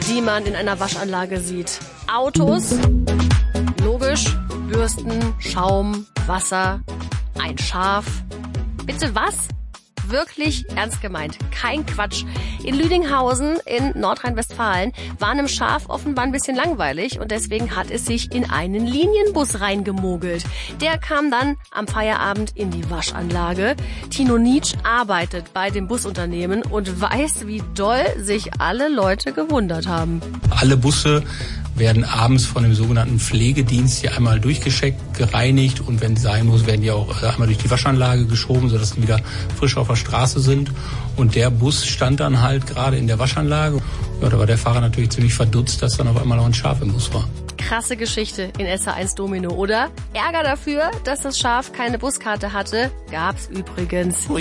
die man in einer Waschanlage sieht. Autos, logisch, Bürsten, Schaum, Wasser, ein Schaf. Bitte was? Wirklich ernst gemeint. Kein Quatsch. In Lüdinghausen in Nordrhein-Westfalen war einem Schaf offenbar ein bisschen langweilig und deswegen hat es sich in einen Linienbus reingemogelt. Der kam dann am Feierabend in die Waschanlage. Tino Nitsch arbeitet bei dem Busunternehmen und weiß, wie doll sich alle Leute gewundert haben. Alle Busse werden abends von dem sogenannten Pflegedienst hier einmal durchgescheckt, gereinigt und wenn es sein muss, werden die auch einmal durch die Waschanlage geschoben, sodass sie wieder frisch auf der Straße sind. Und der Bus stand dann halt gerade in der Waschanlage. Ja, da war der Fahrer natürlich ziemlich verdutzt, dass dann auf einmal noch ein Schaf im Bus war. Krasse Geschichte in SA1 Domino, oder? Ärger dafür, dass das Schaf keine Buskarte hatte, gab's übrigens.